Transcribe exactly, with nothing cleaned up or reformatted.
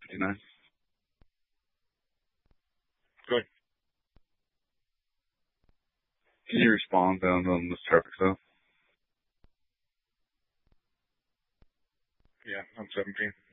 fifty-nine. Good. Can you respond down on this traffic stuff? Yeah, I'm seventeen.